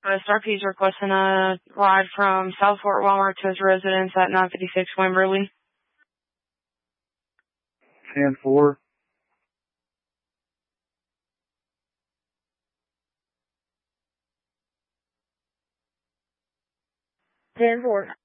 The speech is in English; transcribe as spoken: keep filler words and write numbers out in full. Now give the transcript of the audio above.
Uh, Starkey's requesting a ride from South Fort Walmart to his residence at nine fifty-six Wimberley. ten four. ten four.